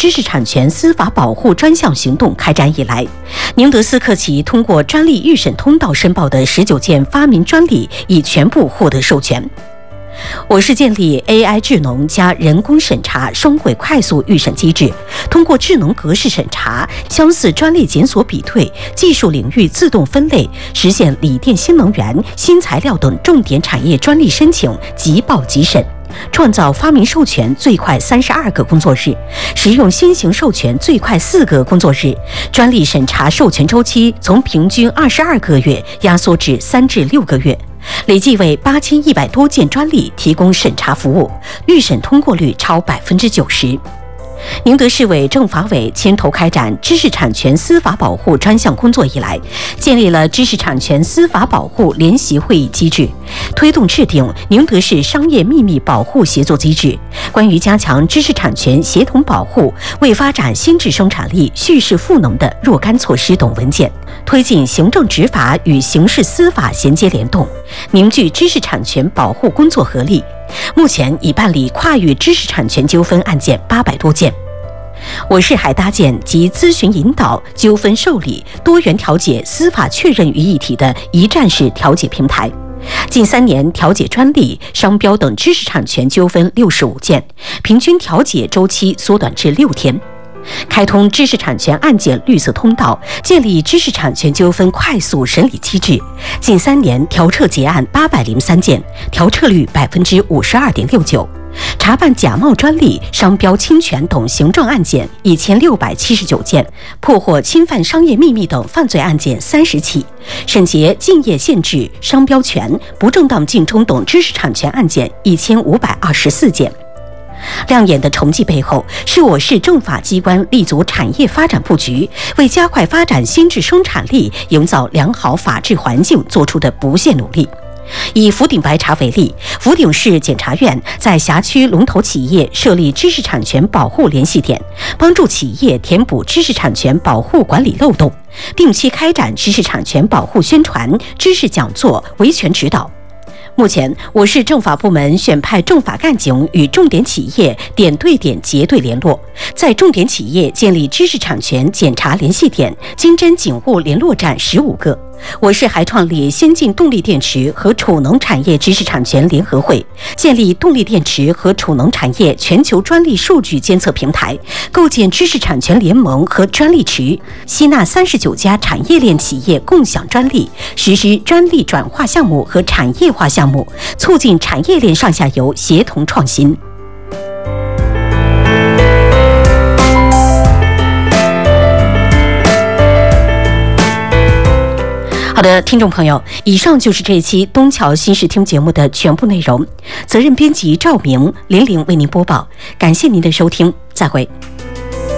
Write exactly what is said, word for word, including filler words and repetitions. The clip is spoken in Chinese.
知识产权司法保护专项行动开展以来，宁德思科企通过专利预审通道申报的十九件发明专利已全部获得授权。我市建立 A I 智能加人工审查双轨快速预审机制，通过智能格式审查、相似专利检索比对、技术领域自动分类，实现锂电新能源、新材料等重点产业专利申请即报即审，创造发明授权最快三十二个工作日，实用先行授权最快四个工作日，专利审查授权周期从平均二十二个月压缩至三至六个月。累计为八千一百多件专利提供审查服务，预审通过率超百分之九十。宁德市委政法委牵头开展知识产权司法保护专项工作以来，建立了知识产权司法保护联席会议机制，推动制定宁德市商业秘密保护协作机制，关于加强知识产权协同保护、为发展新质生产力蓄势赋能的若干措施等文件，推进行政执法与刑事司法衔接联动，凝聚知识产权保护工作合力。目前已办理跨域知识产权纠纷案件八百多件。我市还搭建集咨询引导、纠纷受理、多元调解、司法确认于一体的一站式调解平台。近三年调解专利、商标等知识产权纠纷六十五件，平均调解周期缩短至六天。开通知识产权案件绿色通道，建立知识产权纠纷快速审理机制。近三年调彻结案八百零三件，调彻率百分之五十二点六九。查办假冒专利、商标侵权等行政案件一千六百七十九件，破获侵犯商业秘密等犯罪案件三十起，审结竞业限制、商标权、不正当竞争等知识产权案件一千五百二十四件。亮眼的成绩背后，是我市政法机关立足产业发展布局，为加快发展新质生产力、营造良好法治环境做出的不懈努力。以福鼎白茶为例，福鼎市检察院在辖区龙头企业设立知识产权保护联系点，帮助企业填补知识产权保护管理漏洞，定期开展知识产权保护宣传、知识讲座、维权指导。目前，我市政法部门选派政法干警与重点企业点对点结对联络，在重点企业建立知识产权检查联系点、经侦警务联络站十五个。我市还创立先进动力电池和储能产业知识产权联合会，建立动力电池和储能产业全球专利数据监测平台，构建知识产权联盟和专利池，吸纳三十九家产业链企业共享专利，实施专利转化项目和产业化项目，促进产业链上下游协同创新。好的，听众朋友，以上就是这一期东桥新视听节目的全部内容。责任编辑赵明、玲玲为您播报，感谢您的收听，再会。